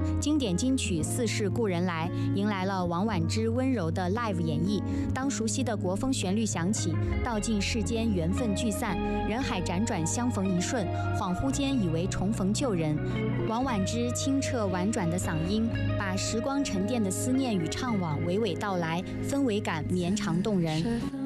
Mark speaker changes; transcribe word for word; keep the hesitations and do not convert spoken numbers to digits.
Speaker 1: 经典金曲《似是故人来》迎来了王菀之温柔的 live 演绎。当熟悉的国风旋律响起，道尽世间缘分聚散，人海辗转相逢一瞬，恍惚间以为重逢旧人。王菀之清澈婉转的嗓音，把时光沉淀的思念与怅惘娓娓道来，氛围感绵长动人。